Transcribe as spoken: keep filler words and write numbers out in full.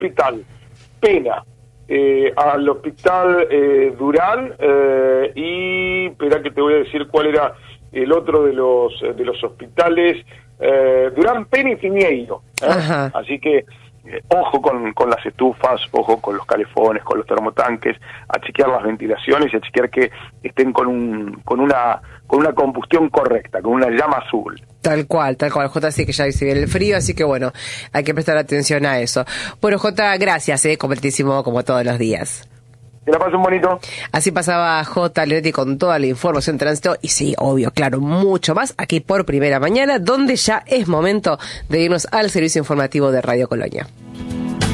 Hospital Pena, eh, al Hospital eh, Durán, eh, y espera que te voy a decir cuál era el otro de los de los hospitales, eh, Durán, Pena y Piñeiro, ¿eh? Así que eh, ojo con, con las estufas, ojo con los calefones, con los termotanques, a chequear las ventilaciones y a chequear que estén con un con una con una combustión correcta, con una llama azul. Tal cual, tal cual, Jota, sí que ya se viene el frío, así que bueno, hay que prestar atención a eso. Bueno, Jota, gracias, eh, completísimo como todos los días. Que la pasen bonito. Así pasaba J. Leonetti con toda la información de tránsito, y sí, obvio, claro, mucho más aquí por Primera Mañana, donde ya es momento de irnos al servicio informativo de Radio Colonia.